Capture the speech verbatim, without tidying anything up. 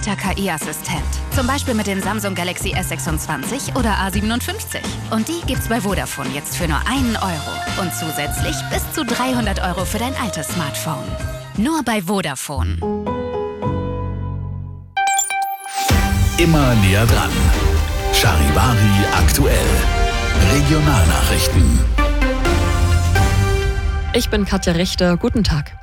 zentralisierter K I-Assistent. Zum Beispiel mit den Samsung Galaxy S sechsundzwanzig oder A siebenundfünfzig. Und die gibt's bei Vodafone jetzt für nur einen Euro. Und zusätzlich bis zu dreihundert Euro für dein altes Smartphone. Nur bei Vodafone. Immer näher dran. Charivari aktuell. Regionalnachrichten. Ich bin Katja Richter. Guten Tag.